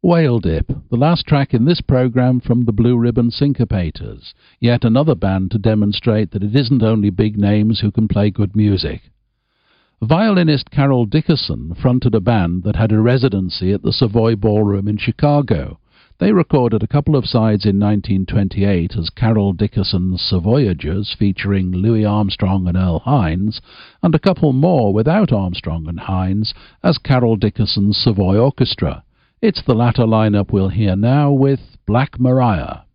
Whale Dip, the last track in this program from the Blue Ribbon Syncopators, yet another band to demonstrate that it isn't only big names who can play good music. Violinist Carol Dickerson fronted a band that had a residency at the Savoy Ballroom in Chicago. They recorded a couple of sides in 1928 as Carol Dickerson's Savoyagers featuring Louis Armstrong and Earl Hines, and a couple more without Armstrong and Hines as Carol Dickerson's Savoy Orchestra. It's the latter lineup we'll hear now with Black Maria.